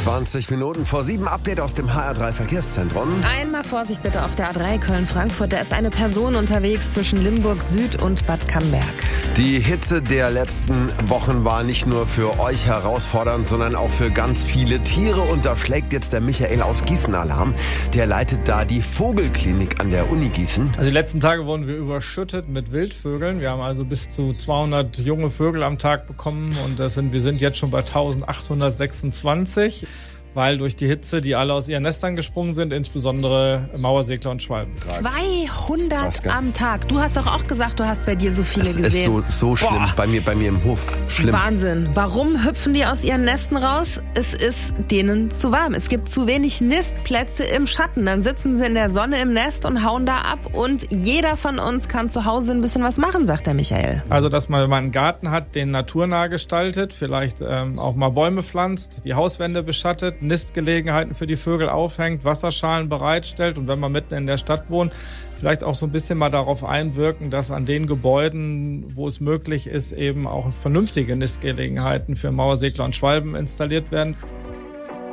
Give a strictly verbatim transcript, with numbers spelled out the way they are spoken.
zwanzig Minuten vor sieben, Update aus dem H R drei Verkehrszentrum. Einmal Vorsicht bitte auf der A drei Köln-Frankfurt. Da ist eine Person unterwegs zwischen Limburg Süd und Bad Camberg. Die Hitze der letzten Wochen war nicht nur für euch herausfordernd, sondern auch für ganz viele Tiere. Und da schlägt jetzt der Michael aus Gießen Alarm. Der leitet da die Vogelklinik an der Uni Gießen. Also die letzten Tage wurden wir überschüttet mit Wildvögeln. Wir haben also bis zu zweihundert junge Vögel am Tag bekommen und das sind, wir sind jetzt schon bei eintausendachthundertsechsundzwanzig, weil durch die Hitze, die alle aus ihren Nestern gesprungen sind, insbesondere Mauersegler und Schwalben. zweihundert Krass, am Tag. Du hast doch auch gesagt, du hast bei dir so viele das gesehen. ist so, so schlimm, bei mir, bei mir im Hof. Schlimm. Wahnsinn. Warum hüpfen die aus ihren Nesten raus? Es ist denen zu warm. Es gibt zu wenig Nistplätze im Schatten. Dann sitzen sie in der Sonne im Nest und hauen da ab. Und jeder von uns kann zu Hause ein bisschen was machen, sagt der Michael. Also, dass man mal einen Garten hat, den naturnah gestaltet, vielleicht ähm, auch mal Bäume pflanzt, die Hauswände beschattet, Nistgelegenheiten für die Vögel aufhängt, Wasserschalen bereitstellt und wenn man mitten in der Stadt wohnt, vielleicht auch so ein bisschen mal darauf einwirken, dass an den Gebäuden, wo es möglich ist, eben auch vernünftige Nistgelegenheiten für Mauersegler und Schwalben installiert werden.